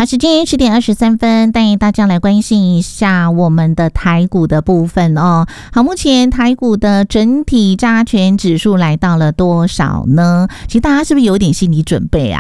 时间10:23，带大家来关心一下我们的台股的部分哦。好，目前台股的整体加权指数来到了多少呢？其实大家是不是有点心理准备啊？